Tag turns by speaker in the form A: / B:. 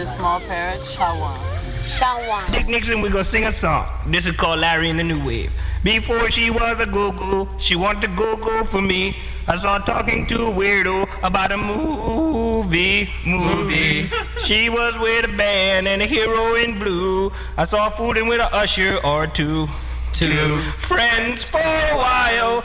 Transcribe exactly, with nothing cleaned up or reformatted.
A: the small parrot, Shawan.
B: Shawan.
C: Dick Nixon, we're gonna sing a song. This is called Larry and the New Wave. Before she was a go-go, she wanted to go-go for me. I saw her talking to a weirdo about a movie, movie. She was with a band and a hero in blue. I saw her fooling with a usher or two. Two friends for a while.